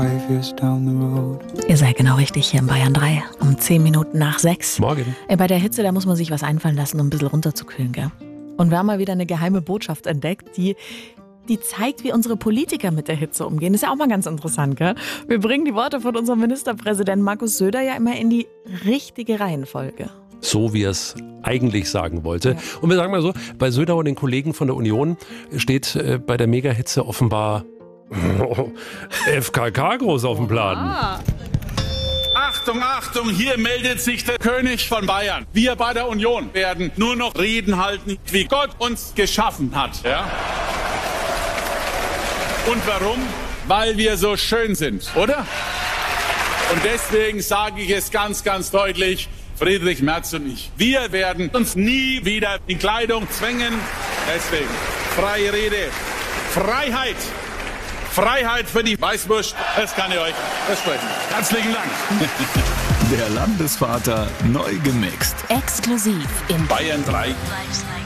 Ihr seid genau richtig hier in Bayern 3 um 10 Minuten nach 6. Morgen. Bei der Hitze, da muss man sich was einfallen lassen, um ein bisschen runterzukühlen, gell? Und wir haben mal wieder eine geheime Botschaft entdeckt, die zeigt, wie unsere Politiker mit der Hitze umgehen. Ist ja auch mal ganz interessant, gell? Wir bringen die Worte von unserem Ministerpräsidenten Markus Söder ja immer in die richtige Reihenfolge. So wie er es eigentlich sagen wollte. Ja. Und wir sagen mal so, bei Söder und den Kollegen von der Union steht bei der Megahitze offenbar FKK groß auf dem Plan. Achtung, Achtung, hier meldet sich der König von Bayern. Wir bei der Union werden nur noch Reden halten, wie Gott uns geschaffen hat. Ja? Und warum? Weil wir so schön sind, oder? Und deswegen sage ich es ganz, ganz deutlich, Friedrich Merz und ich, wir werden uns nie wieder in Kleidung zwängen. Deswegen freie Rede, Freiheit. Freiheit für die Weißwurst, das kann ich euch versprechen. Herzlichen Dank. Der Landesvater neu gemixt. Exklusiv in Bayern 3.